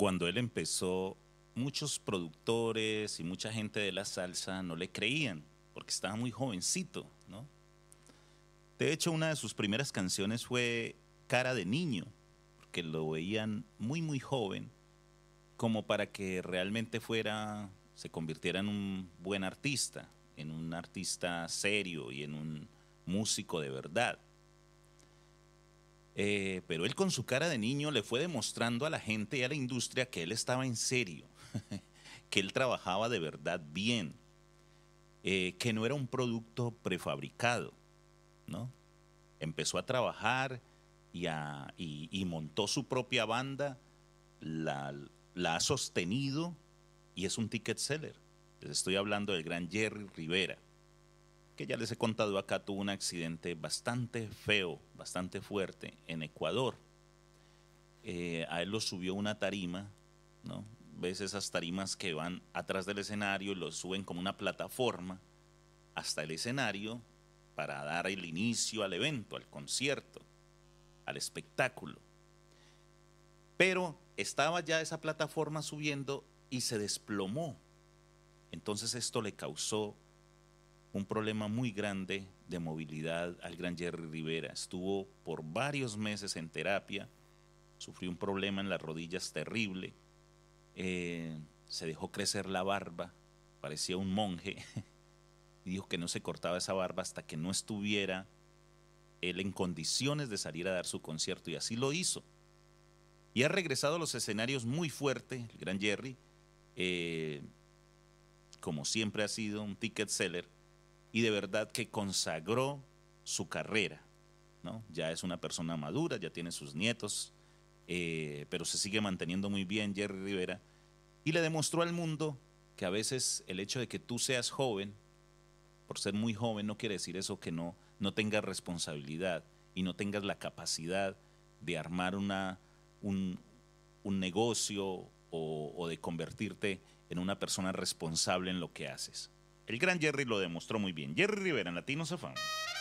cuando él empezó, muchos productores y mucha gente de la salsa no le creían, porque estaba muy jovencito, ¿no? De hecho, una de sus primeras canciones fue Cara de Niño, porque lo veían muy, muy joven, como para que realmente fuera, se convirtiera en un buen artista, en un artista serio y en un músico de verdad. Pero él con su cara de niño le fue demostrando a la gente y a la industria que él estaba en serio, que él trabajaba de verdad bien, que no era un producto prefabricado, ¿no? Empezó a trabajar y montó su propia banda, la, la ha sostenido y es un ticket seller. Les estoy hablando del gran Jerry Rivera, que ya les he contado acá, tuvo un accidente bastante feo, bastante fuerte en Ecuador. A él lo subió una tarima, ¿no? Ves esas tarimas que van atrás del escenario y lo suben como una plataforma hasta el escenario para dar el inicio al evento, al concierto, al espectáculo. Pero estaba ya esa plataforma subiendo y se desplomó. Entonces esto le causó un problema muy grande de movilidad al gran Jerry Rivera. Estuvo por varios meses en terapia, sufrió un problema en las rodillas terrible, se dejó crecer la barba, parecía un monje, y dijo que no se cortaba esa barba hasta que no estuviera él en condiciones de salir a dar su concierto, y así lo hizo. Y ha regresado a los escenarios muy fuerte, el gran Jerry, eh, como siempre ha sido un ticket seller, y de verdad que consagró su carrera, ¿no? Ya es una persona madura, ya tiene sus nietos, pero se sigue manteniendo muy bien Jerry Rivera, y le demostró al mundo que a veces el hecho de que tú seas joven, por ser muy joven, no quiere decir eso que no tengas responsabilidad y no tengas la capacidad de armar un, un negocio o de convertirte en una persona responsable en lo que haces. El gran Jerry lo demostró muy bien. Jerry Rivera en Latinos FM.